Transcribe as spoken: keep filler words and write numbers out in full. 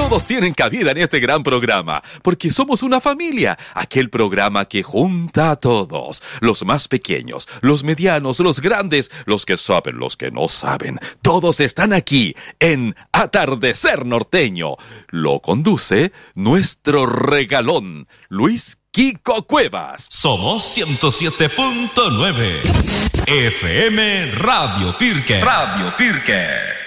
Todos tienen cabida en este gran programa, porque somos una familia, aquel programa que junta a todos, los más pequeños, los medianos, los grandes, los que saben, los que no saben, todos están aquí en Atardecer Norteño. Lo conduce nuestro regalón, Luis Kiko Cuevas. Somos ciento siete punto nueve F M Radio Pirque. Radio Pirque.